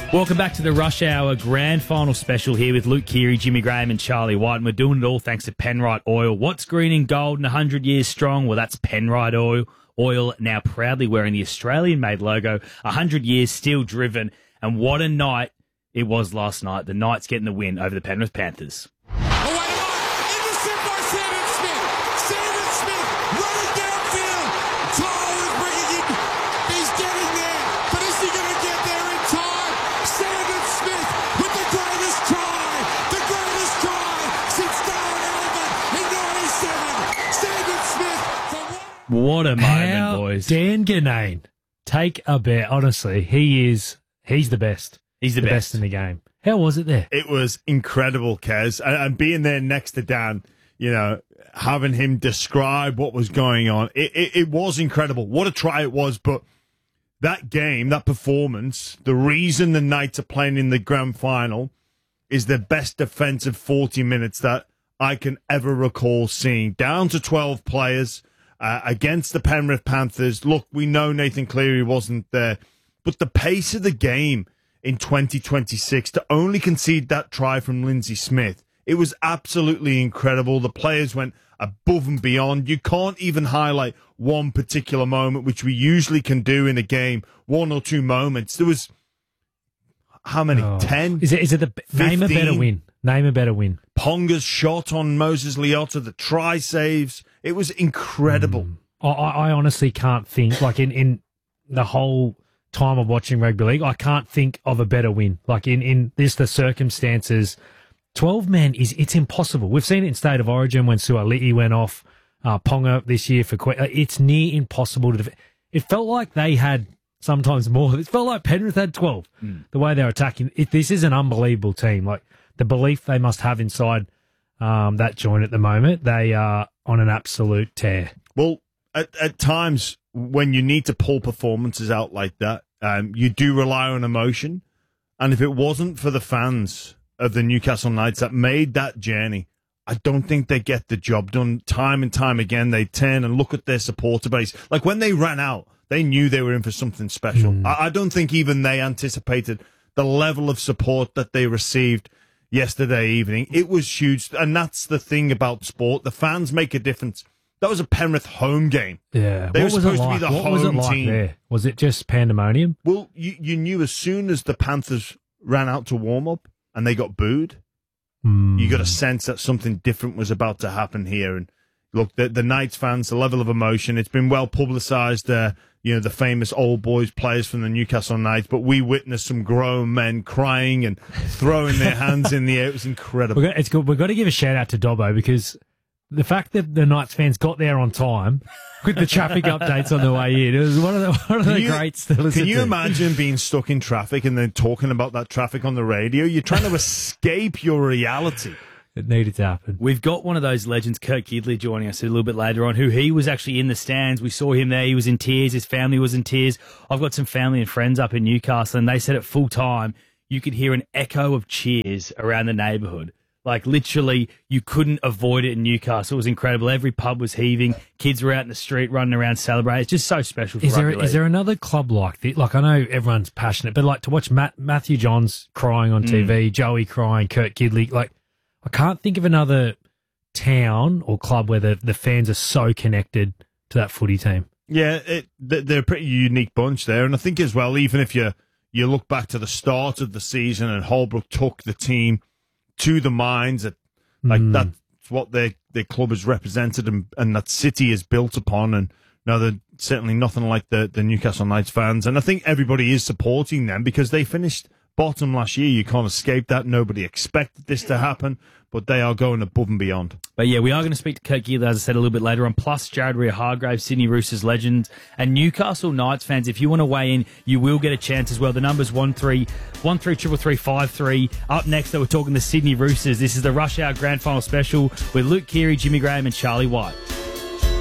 Welcome back to the Rush Hour Grand Final Special here with Luke Keary, Jimmy Graham and Charlie White. And we're doing it all thanks to Penrite Oil. What's green and gold and 100 years strong? Well, that's Penrite Oil, now proudly wearing the Australian-made logo. 100 years still driven. And what a night it was last night. The Knights getting the win over the Penrith Panthers. What a moment, boys. Dan Ganane, take a bet. Honestly, he's the best. He's the best in the game. How was it there? It was incredible, Kez. And being there next to Dan, you know, having him describe what was going on, it was incredible. What a try it was. But that game, that performance, the reason the Knights are playing in the grand final is the best defensive 40 minutes that I can ever recall seeing. Down to 12 players. Against the Penrith Panthers. Look, we know Nathan Cleary wasn't there, but the pace of the game in 2026 to only concede that try from Lindsay Smith, it was absolutely incredible. The players went above and beyond. You can't even highlight one particular moment, which we usually can do in a game, one or two moments. There was, how many? 10? Is it the 15? Name a better win. Name a better win. Ponga's shot on Moses Leota, the try saves. It was incredible. I honestly can't think, like in the whole time of watching rugby league, I can't think of a better win. Like in this, the circumstances, 12 men it's impossible. We've seen it in State of Origin when Suali'i went off, Ponga this year for it's near impossible to defend. It felt like they had sometimes more. It felt like Penrith had 12. The way they're attacking. This is an unbelievable team. Like the belief they must have inside that joint at the moment, they are on an absolute tear. Well, at times when you need to pull performances out like that, you do rely on emotion. And if it wasn't for the fans of the Newcastle Knights that made that journey, I don't think they get the job done. Time and time again, they turn and look at their supporter base. Like when they ran out, they knew they were in for something special. I don't think even they anticipated the level of support that they received yesterday evening. It was huge, and that's the thing about sport. The fans make a difference. That was a Penrith home game. Yeah. They were supposed to be the home team. There? Was it just pandemonium? Well, you knew as soon as the Panthers ran out to warm up and they got booed, you got a sense that something different was about to happen here. And look, the Knights fans, the level of emotion, it's been well publicised. You know, the famous old boys players from the Newcastle Knights, but we witnessed some grown men crying and throwing their hands in the air. It was incredible. It's good. We've got to give a shout out to Dobbo because the fact that the Knights fans got there on time with the traffic updates on the way in, it was one of the greats to listen to. Can you imagine being stuck in traffic and then talking about that traffic on the radio? You're trying to escape your reality. It needed to happen. We've got one of those legends, Kurt Gidley, joining us a little bit later on, who he was actually in the stands. We saw him there. He was in tears. His family was in tears. I've got some family and friends up in Newcastle, and they said at full time you could hear an echo of cheers around the neighbourhood. Like, literally, you couldn't avoid it in Newcastle. It was incredible. Every pub was heaving. Kids were out in the street running around celebrating. It's just so special for rugby league. Is there another club like this? Like, I know everyone's passionate, but like to watch Matthew Johns crying on TV, Joey crying, Kurt Gidley, like, I can't think of another town or club where the fans are so connected to that footy team. Yeah, they're a pretty unique bunch there. And I think as well, even if you look back to the start of the season and Holbrook took the team to the mines, that's what their club has represented and that city is built upon. And no, they're certainly nothing like the Newcastle Knights fans. And I think everybody is supporting them because they finished bottom last year. You can't escape that. Nobody expected this to happen, but they are going above and beyond. But yeah, we are going to speak to Kurt Gidley, as I said, a little bit later on, plus Jared Rea-Hargraves, Sydney Roosters legend, and Newcastle Knights fans. If you want to weigh in, you will get a chance as well. The number's 133353. Up next, though, we're talking the Sydney Roosters. This is the Rush Hour Grand Final Special with Luke Keary, Jimmy Graham and Charlie White.